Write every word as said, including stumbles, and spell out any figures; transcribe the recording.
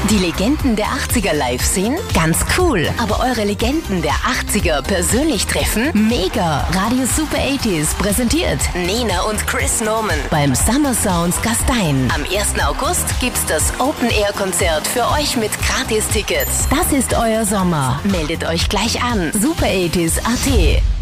Die Legenden der achtziger live sehen? Ganz cool. Aber eure Legenden der achtziger persönlich treffen? Mega. Radio Super achtziger präsentiert Nena und Chris Norman beim Summer Sounds Gastein. Am ersten August gibt's das Open-Air-Konzert für euch mit Gratis-Tickets. Das ist euer Sommer. Meldet euch gleich an. super achtziger punkt at.